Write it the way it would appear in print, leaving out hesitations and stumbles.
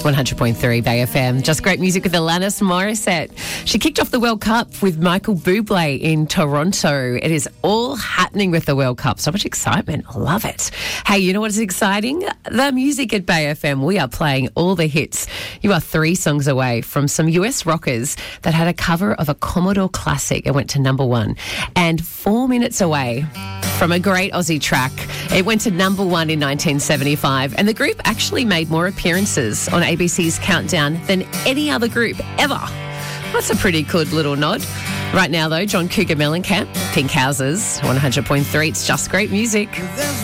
100.3 Bay FM. Just great music with Alanis Morissette. She kicked off the World Cup with Michael Bublé in Toronto. It is all happening with the World Cup. So much excitement. I love it. Hey, you know what is exciting? The music at Bay FM. We are playing all the hits. You are 3 songs away from some US rockers that had a cover of a Commodore classic. It went to number 1. And 4 minutes away from a great Aussie track. It went to number 1 in 1975, and the group actually made more appearances on ABC's Countdown than any other group ever. That's a pretty good little nod. Right now, though, John Cougar Mellencamp, Pink Houses, 100.3. It's just great music.